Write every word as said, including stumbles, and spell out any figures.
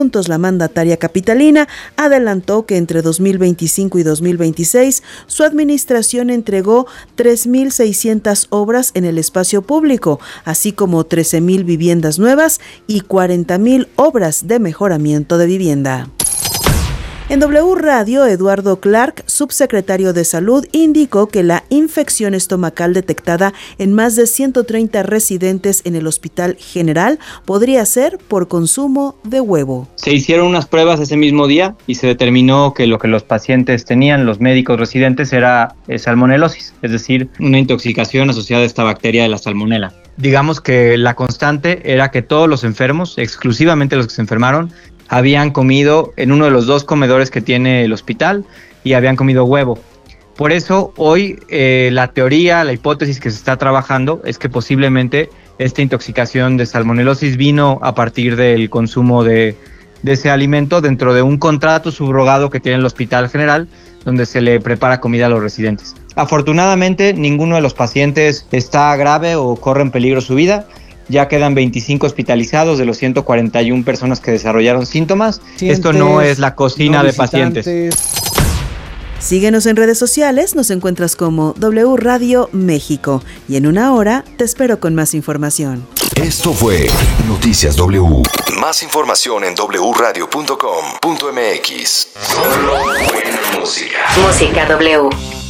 La mandataria capitalina adelantó que entre dos mil veinticinco y dos mil veintiséis su administración entregó tres mil seiscientas obras en el espacio público, así como trece mil viviendas nuevas y cuarenta mil obras de mejoramiento de vivienda. En W Radio, Eduardo Clark, subsecretario de Salud, indicó que la infección estomacal detectada en más de ciento treinta residentes en el Hospital General podría ser por consumo de huevo. Se hicieron unas pruebas ese mismo día y se determinó que lo que los pacientes tenían, los médicos residentes, era salmonelosis, es decir, una intoxicación asociada a esta bacteria de la salmonela. Digamos que la constante era que todos los enfermos, exclusivamente los que se enfermaron, habían comido en uno de los dos comedores que tiene el hospital y habían comido huevo. Por eso hoy eh, la teoría, la hipótesis que se está trabajando es que posiblemente esta intoxicación de salmonelosis vino a partir del consumo de, de ese alimento dentro de un contrato subrogado que tiene el Hospital General, donde se le prepara comida a los residentes. Afortunadamente, ninguno de los pacientes está grave o corre en peligro su vida. Ya quedan veinticinco hospitalizados de los ciento cuarenta y una personas que desarrollaron síntomas. Esto no es la cocina no de pacientes. Síguenos en redes sociales, nos encuentras como W Radio México y en una hora te espero con más información. Esto fue Noticias W. Más información en doble u radio punto com punto m x. Solo buena música. Música W.